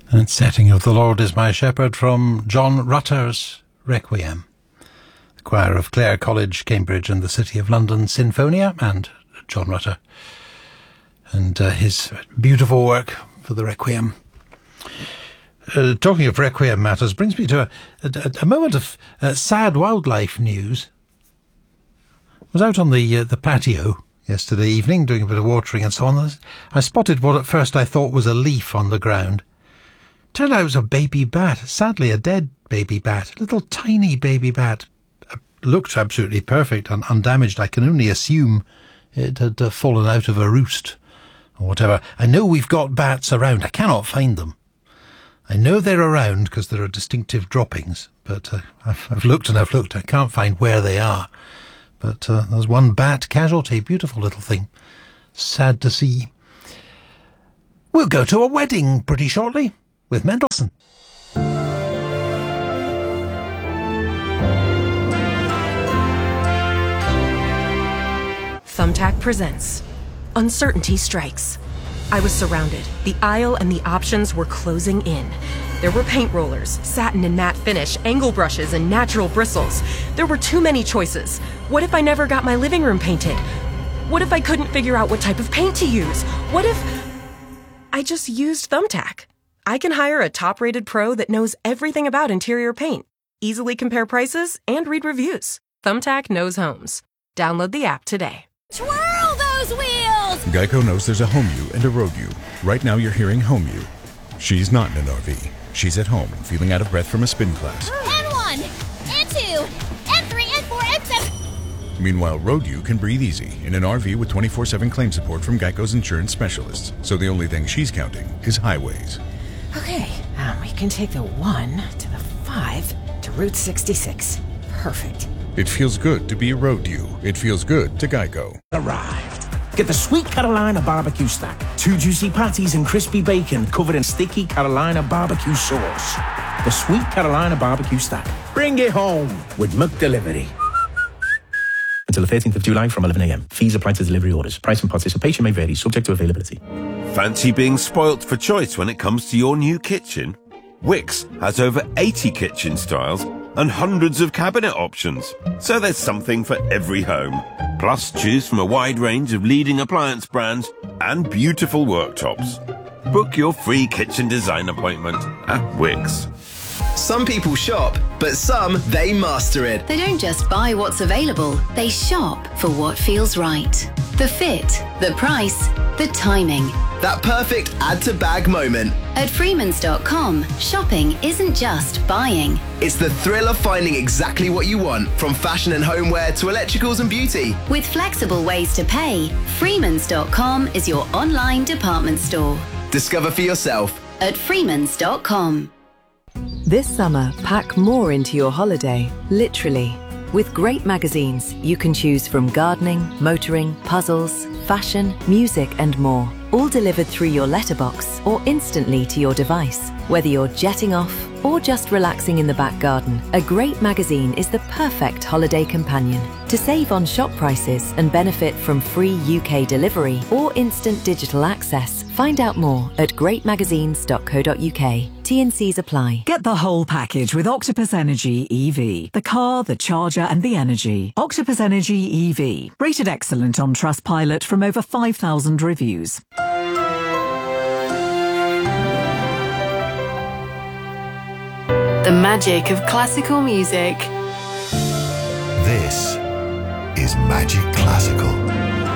And setting of The Lord is My Shepherd from John Rutter's Requiem. The choir of Clare College, Cambridge and the City of London Sinfonia, and John Rutter and his beautiful work for the Requiem. Talking of Requiem matters brings me to a moment of sad wildlife news. I was out on the patio yesterday evening doing a bit of watering and so on. I spotted what at first I thought was a leaf on the ground. Turned out it was a baby bat, sadly a dead baby bat, a little tiny baby bat. Looked absolutely perfect and undamaged. I can only assume it had fallen out of a roost or whatever. I know we've got bats around. I cannot find them. I know they're around because there are distinctive droppings, but I've looked and I've looked. I can't find where they are. But there's one bat casualty. Beautiful little thing. Sad to see. We'll go to a wedding pretty shortly with Mendelssohn. Thumbtack presents Uncertainty Strikes. I was surrounded. The aisle and the options were closing in. There were paint rollers, satin and matte finish, angle brushes, and natural bristles. There were too many choices. What if I never got my living room painted? What if I couldn't figure out what type of paint to use? What if I just used Thumbtack? I can hire a top-rated pro that knows everything about interior paint, easily compare prices, and read reviews. Thumbtack knows homes. Download the app today. Twirl those wheels! Geico knows there's a home you and a road you. Right now you're hearing home you. She's not in an RV. She's at home, feeling out of breath from a spin class. N1, N2, N3, N4, N7. Meanwhile, road you can breathe easy in an RV with 24/7 claim support from Geico's insurance specialists. So the only thing she's counting is highways. Okay, we can take the 1 to the 5 to Route 66. Perfect. It feels good to be a road you. It feels good to Geico. Arrived. Get the Sweet Carolina barbecue stack. 2 juicy patties and crispy bacon covered in sticky Carolina barbecue sauce. The Sweet Carolina barbecue stack. Bring it home with McDelivery. Until the 13th of July from 11 a.m. Fees apply to delivery orders. Price and participation may vary, subject to availability. Fancy being spoilt for choice when it comes to your new kitchen? Wickes has over 80 kitchen styles and hundreds of cabinet options, so there's something for every home. Plus, choose from a wide range of leading appliance brands and beautiful worktops. Book your free kitchen design appointment at Wickes. Some people shop, but some, they master it. They don't just buy what's available, they shop for what feels right. The fit, the price, the timing. That perfect add-to-bag moment. At Freemans.com, shopping isn't just buying. It's the thrill of finding exactly what you want, from fashion and homeware to electricals and beauty. With flexible ways to pay, Freemans.com is your online department store. Discover for yourself at Freemans.com. This summer, pack more into your holiday, literally. With great magazines, you can choose from gardening, motoring, puzzles, fashion, music and more. All delivered through your letterbox or instantly to your device. Whether you're jetting off or just relaxing in the back garden, a great magazine is the perfect holiday companion. To save on shop prices and benefit from free UK delivery or instant digital access, find out more at greatmagazines.co.uk. T&Cs apply. Get the whole package with Octopus Energy EV. The car, the charger and the energy. Octopus Energy EV. Rated excellent on Trustpilot from over 5,000 reviews. The magic of classical music. This is Magic Classical.